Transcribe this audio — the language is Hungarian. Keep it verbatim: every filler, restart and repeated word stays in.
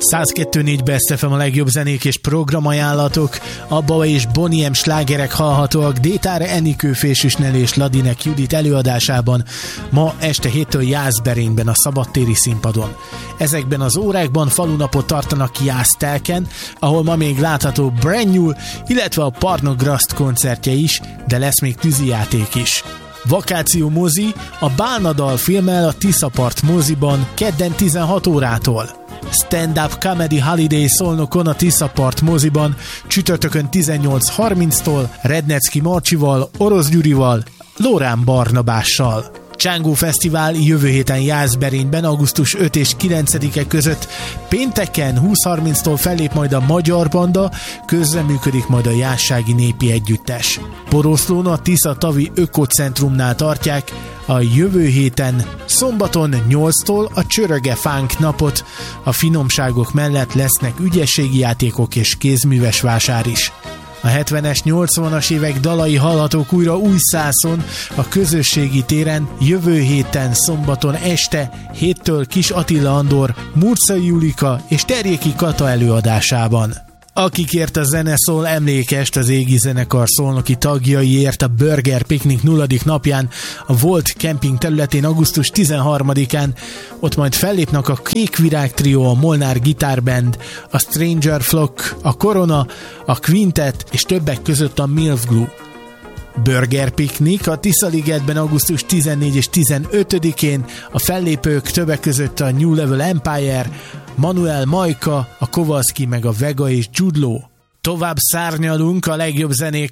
száz kettő négy Best ef em, a legjobb zenék és programajánlatok. Abba és Boniem slágerek hallhatóak Détáre Enikő, Fésűsnel és Ladinek Judit előadásában ma este héttől Jászberényben a szabadtéri színpadon. Ezekben az órákban falunapot tartanak Jásztelken, ahol ma még látható Brand New, illetve a Parnograszt koncertje is, de lesz még tűzijáték is. Vakáció mozi, a Bálnadal filmmel a Tiszapart moziban kedden tizenhat órától. Stand-up Comedy Holiday Szolnokon a Tiszapart moziban csütörtökön tizennyolc harminctól Rednecki Marcsival, Orosz Gyurival, Lórán Barnabással. Csángó Fesztivál jövő héten Jászberényben augusztus ötödike és kilencedike között. Pénteken húsz harminctól fellép majd a Magyar Banda, közreműködik majd a Jászsági Népi Együttes. Poroszlón a Tisza Tavi Ökocentrumnál tartják a jövő héten szombaton nyolctól a Csöröge Fánk napot. A finomságok mellett lesznek ügyességi játékok és kézműves vásár is. A hetvenes, nyolcvanas évek dalai hallhatók újra Újszászon, a közösségi téren jövő héten szombaton este héttől Kis Attila Andor, Murczai Julika és Terjéki Kata előadásában. Akikért a zene szól, emlékest az Égi zenekar szolnoki tagjaiért a Burger Picnic nulladik napján a Volt Camping területén augusztus tizenharmadikán. Ott majd fellépnek a Kékvirág Trio, a Molnár Guitar Band, a Stranger Flock, a Korona, a Quintet és többek között a Milf Glue. Burger Picnic a Tiszaligetben augusztus tizennégyedikén és tizenötödikén, a fellépők többek között a New Level Empire, Manuel Majka, a Kowalski meg a Vega és Jude Law. Tovább szárnyalunk a legjobb zenék